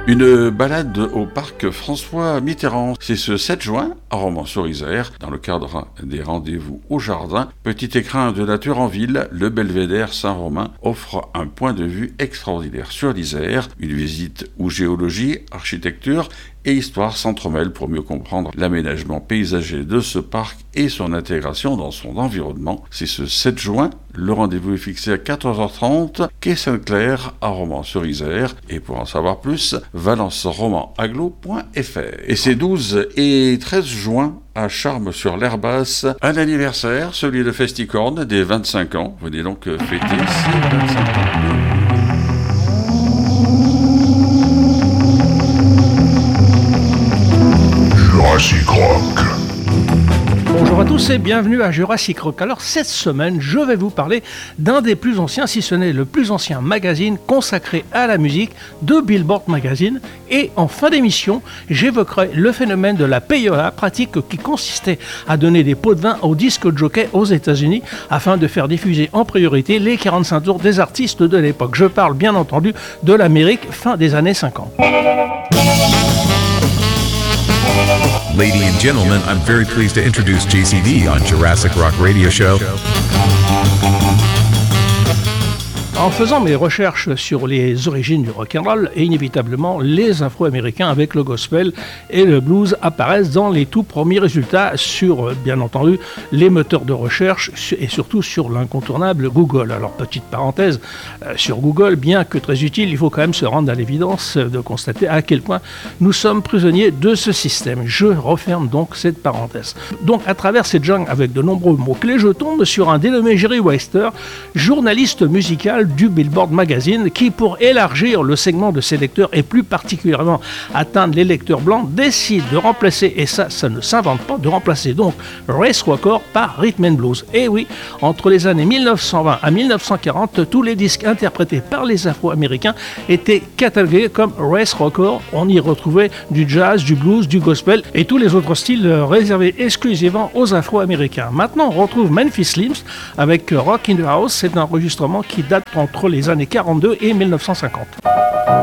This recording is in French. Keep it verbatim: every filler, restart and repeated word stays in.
Une balade au parc François Mitterrand. C'est ce sept juin à Romans-sur-Isère, dans le cadre des rendez-vous au jardin. Petit écrin de nature en ville, le belvédère Saint-Romain offre un point de vue extraordinaire sur l'Isère. Une visite où géologie, architecture et histoire s'entremêlent pour mieux comprendre l'aménagement paysager de ce parc et son intégration dans son environnement. C'est ce sept juin, le rendez-vous est fixé à quatorze heures trente, quai Sainte-Claire à Romans-sur-Isère. Et pour en savoir plus, valence roman aglo point f r. Et c'est douze et treize juin à Charmes-sur-l'Herbasse, un anniversaire, celui de Festicorne, des vingt-cinq ans. Venez donc fêter ces vingt-cinq ans. Jurassic Rock. Bonjour à tous et bienvenue à Jurassic Rock. Alors cette semaine, je vais vous parler d'un des plus anciens, si ce n'est le plus ancien magazine consacré à la musique de Billboard Magazine. Et en fin d'émission, j'évoquerai le phénomène de la payola, pratique qui consistait à donner des pots de vin aux disques jockeys aux États-Unis afin de faire diffuser en priorité les quarante-cinq tours des artistes de l'époque. Je parle bien entendu de l'Amérique fin des années cinquante. Ladies and gentlemen, I'm very pleased to introduce J C D on Jurassic Rock Radio Show. En faisant mes recherches sur les origines du rock'n'roll, et inévitablement les Afro-Américains avec le gospel et le blues apparaissent dans les tout premiers résultats sur, bien entendu, les moteurs de recherche et surtout sur l'incontournable Google. Alors, petite parenthèse, euh, sur Google, bien que très utile, il faut quand même se rendre à l'évidence de constater à quel point nous sommes prisonniers de ce système. Je referme donc cette parenthèse. Donc, à travers cette jungle avec de nombreux mots-clés, je tombe sur un dénommé Jerry Weister, journaliste musical du Billboard Magazine, qui, pour élargir le segment de ses lecteurs et plus particulièrement atteindre les lecteurs blancs, décide de remplacer, et ça, ça ne s'invente pas, de remplacer donc Race Record par Rhythm and Blues. Et oui, entre les années mille neuf cent vingt à mille neuf cent quarante, tous les disques interprétés par les Afro-Américains étaient catalogués comme Race Record. On y retrouvait du jazz, du blues, du gospel et tous les autres styles réservés exclusivement aux Afro-Américains. Maintenant, on retrouve Memphis Slims avec Rock in the House. C'est un enregistrement qui date entre les années quarante-deux et mille neuf cent cinquante.